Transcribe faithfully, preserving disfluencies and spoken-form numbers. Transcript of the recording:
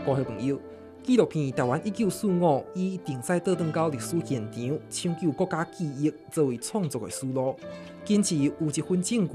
各位朋友，纪录片《台湾一九四五》以定赛倒转到历史现场，抢救国家记忆作为创作的思路，坚持有一份证据